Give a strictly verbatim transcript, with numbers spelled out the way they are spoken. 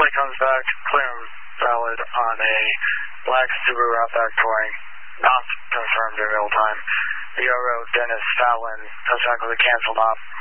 flight comes back, clear and valid on a black Subaru Outback Touring, not confirmed in real time. Euro Dennis Fallon, touchdown with a cancel knob.